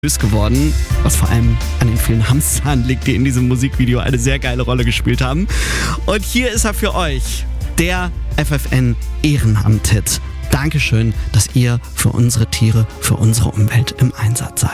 geworden, was vor allem an den vielen Hamstern liegt, die in diesem Musikvideo eine sehr geile Rolle gespielt haben. Und hier ist er für euch, der FFN Ehrenamthit. Dankeschön, dass ihr für unsere Tiere, für unsere Umwelt im Einsatz seid.